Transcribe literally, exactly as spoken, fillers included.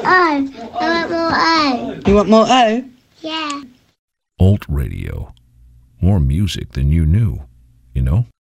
O. I want more O. You want more O? Yeah. Alt Radio. More music than you knew, you know?